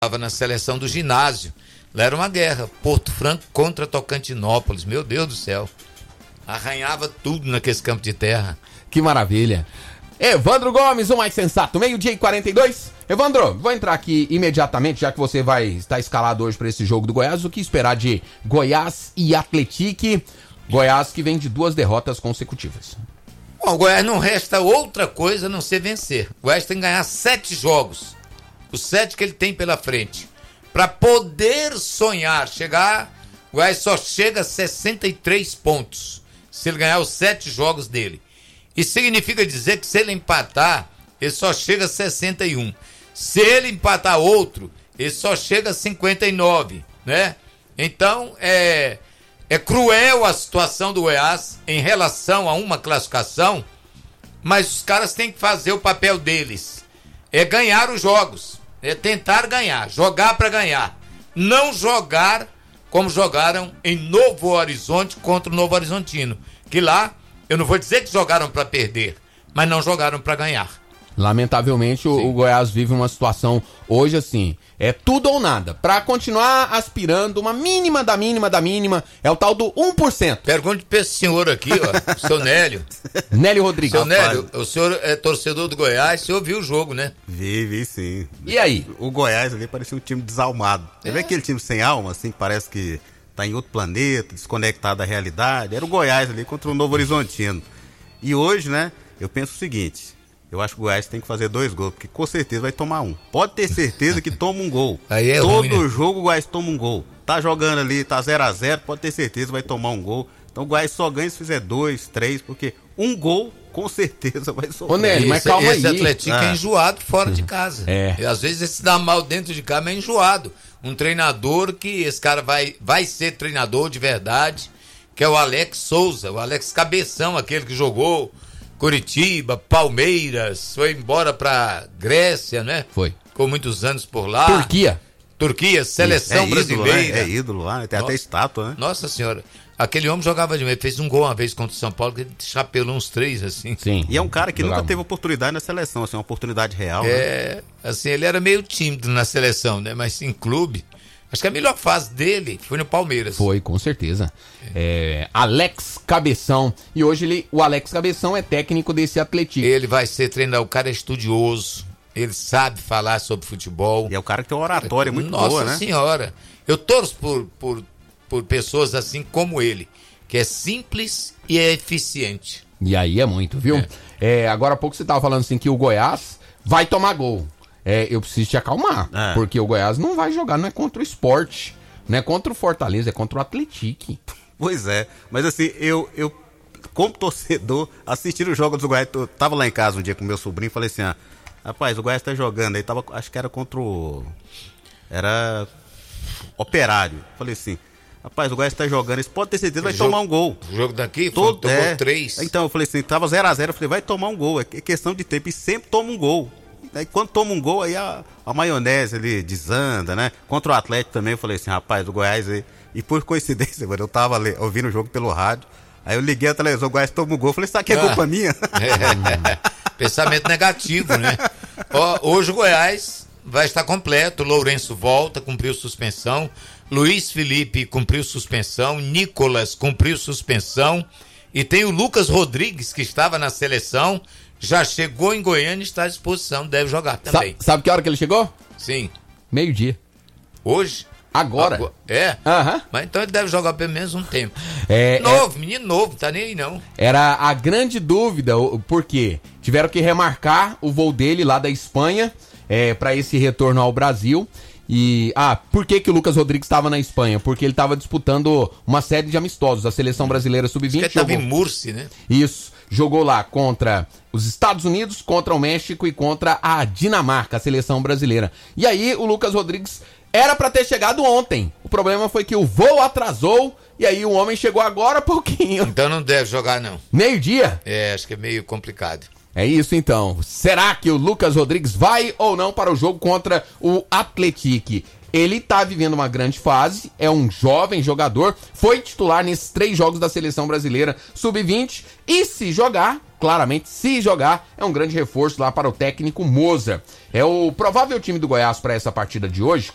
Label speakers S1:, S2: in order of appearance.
S1: estava na seleção do ginásio. Lá era uma guerra. Porto Franco contra Tocantinópolis. Meu Deus do céu. Arranhava tudo naquele campo de terra.
S2: Que maravilha. Evandro Gomes, o mais sensato, 12:42. Evandro, vou entrar aqui imediatamente, já que você vai estar escalado hoje para esse jogo do Goiás. O que esperar de Goiás e Atlético? Goiás que vem de 2 derrotas consecutivas.
S1: Bom, o Goiás não resta outra coisa a não ser vencer. O Goiás tem que ganhar 7 jogos. Os 7 que ele tem pela frente. Para poder sonhar, chegar, o Goiás só chega a 63 pontos. Se ele ganhar os 7 jogos dele. Isso significa dizer que se ele empatar, ele só chega a 61. Se ele empatar outro, ele só chega a 59, né? Então, é cruel a situação do Goiás em relação a uma classificação, mas os caras têm que fazer o papel deles. É ganhar os jogos, é tentar ganhar, jogar para ganhar. Não jogar como jogaram em Novo Horizonte contra o Novo Horizontino, que lá, eu não vou dizer que jogaram para perder, mas não jogaram para ganhar.
S2: Lamentavelmente, o Goiás vive uma situação hoje assim, é tudo ou nada. Pra continuar aspirando uma mínima da mínima da mínima, é o tal do 1%.
S1: Pergunte pra esse senhor aqui, ó, o seu Nélio.
S2: Nélio Rodrigues.
S1: Seu Nélio, o senhor é torcedor do Goiás, o senhor viu o jogo, né?
S3: Vi sim.
S2: E aí?
S3: O Goiás ali parecia um time desalmado. Você vê aquele time sem alma, assim, que parece que tá em outro planeta, desconectado da realidade. Era o Goiás ali contra o Novo Horizontino. E hoje, né, eu penso o seguinte... Eu acho que o Goiás tem que fazer 2 gols, porque com certeza vai tomar um. Pode ter certeza que toma um gol.
S1: Aí é
S3: todo
S1: ruim, né?
S3: jogo o Goiás toma um gol. Tá jogando ali, tá 0-0, pode ter certeza que vai tomar um gol. Então o Goiás só ganha se fizer 2, 3, porque um gol com certeza vai sofrer.
S2: Ô Nélio, mas calma aí.
S1: Esse Atlético é enjoado fora de casa.
S2: É.
S1: Às vezes ele se dá mal dentro de casa, mas é enjoado. Um treinador que esse cara vai ser treinador de verdade, que é o Alex Souza, o Alex Cabeção, aquele que jogou Curitiba, Palmeiras, foi embora pra Grécia, né?
S2: Foi.
S1: Ficou muitos anos por lá. Turquia, seleção brasileira.
S3: É ídolo lá, tem até estátua, né?
S1: Nossa senhora, aquele homem jogava demais, fez um gol uma vez contra o São Paulo, que ele chapelou uns 3, assim.
S2: Sim.
S3: E é um cara que nunca teve oportunidade na seleção, assim, uma oportunidade real.
S1: É, né? Assim, ele era meio tímido na seleção, né? Mas em clube, acho que a melhor fase dele foi no Palmeiras.
S2: Foi, com certeza. Alex Cabeção. E hoje o Alex Cabeção é técnico desse Atlético.
S1: Ele vai ser treinador, o cara é estudioso, ele sabe falar sobre futebol.
S3: E é o cara que tem uma oratória muito boa, né?
S1: Nossa senhora. Eu torço por pessoas assim como ele, que é simples e é eficiente.
S2: E aí é muito, viu? Agora há pouco você tava falando assim que o Goiás vai tomar gol. Eu preciso te acalmar, porque o Goiás não vai jogar, não é contra o Sport, não é contra o Fortaleza, é contra o Atlético.
S3: Pois é, mas assim, eu como torcedor, assistindo os jogos do Goiás, eu tava lá em casa um dia com meu sobrinho e falei assim, rapaz, o Goiás tá jogando, aí tava, acho que era contra o... era Operário. Falei assim, rapaz, o Goiás tá jogando, eles podem ter certeza, vai tomar um gol.
S1: O jogo daqui
S3: tomou
S1: 3.
S3: Então eu falei assim, tava 0-0, eu falei, vai tomar um gol, é questão de tempo, e sempre toma um gol. Aí quando toma um gol, aí a maionese ali desanda, né? Contra o Atlético também, eu falei assim, rapaz, o Goiás aí... E por coincidência, mano, eu tava ouvindo o jogo pelo rádio, aí eu liguei a televisão, o Goiás toma um gol, eu falei, sabe que é culpa minha?
S1: Pensamento negativo, né? Hoje o Goiás vai estar completo, o Lourenço volta, cumpriu suspensão, Luiz Felipe cumpriu suspensão, Nicolas cumpriu suspensão, e tem o Lucas Rodrigues, que estava na seleção, já chegou em Goiânia e está à disposição, deve jogar também.
S2: Sabe que hora que ele chegou?
S1: Sim.
S2: 12:00.
S1: Hoje?
S2: Agora?
S1: É?
S2: Aham.
S1: Mas então ele deve jogar pelo menos um tempo. Menino novo, tá nem aí não.
S2: Era a grande dúvida, porque tiveram que remarcar o voo dele lá da Espanha para esse retorno ao Brasil. E, por que o Lucas Rodrigues estava na Espanha? Porque ele estava disputando uma série de amistosos, a seleção brasileira sub-20.
S1: Ele estava em Murci, né?
S2: Isso, jogou lá contra os Estados Unidos, contra o México e contra a Dinamarca, a seleção brasileira. E aí o Lucas Rodrigues era para ter chegado ontem. O problema foi que o voo atrasou e aí o homem chegou agora há pouquinho.
S1: Então não deve jogar não.
S2: 12:00?
S1: Acho que é meio complicado.
S2: É isso então. Será que o Lucas Rodrigues vai ou não para o jogo contra o Atlético? Ele tá vivendo uma grande fase, é um jovem jogador, foi titular nesses 3 jogos da seleção brasileira sub-20 e se jogar, claramente se jogar, é um grande reforço lá para o técnico Moza. É o provável time do Goiás para essa partida de hoje,